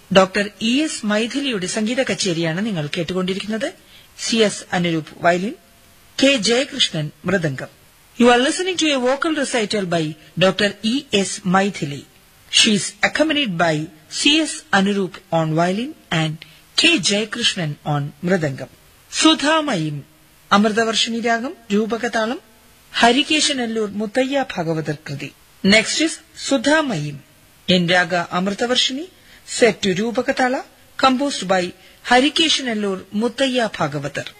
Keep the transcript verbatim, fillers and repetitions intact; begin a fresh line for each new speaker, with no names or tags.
Doctor E S മൈഥിലിയുടെ സംഗീത കച്ചേരിയാണ് നിങ്ങൾ കേട്ടുകൊണ്ടിരിക്കുന്നത്. C S Anuroop violin, K Jayakrishnan mridangam. You are listening to A vocal recital by doctor E S Maithili. She is accompanied by C S Anuroop on violin and K Jayakrishnan on mridangam. സുധാമയും Amritavarshini രാഗം, രൂപകതാളം ഹരികേശനല്ലൂർ മുത്തയ്യ ഭാഗവതർ കൃതി. Next is സുധാമയും in raga Amritavarshini, set to Rupakatala, composed by Harikeshanallur Muttaya Bhagavatar.